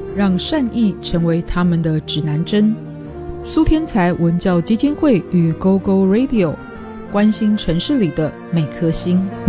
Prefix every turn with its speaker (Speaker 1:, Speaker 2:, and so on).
Speaker 1: 让善意成为他们的指南针。苏天才文教基金会与 GoGo Radio 关心城市里的每颗心。